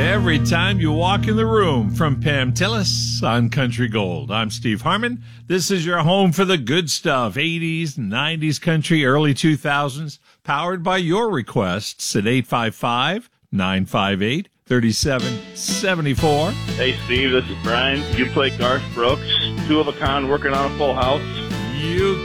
Every time you walk in the room from Pam Tillis on Country Gold. I'm Steve Harmon. This is your home for the good stuff, 80s, 90s country, early 2000s, powered by your requests at 855-958-3774. Hey, Steve, this is Brian. You play Garth Brooks, two of a kind, working on a full house. You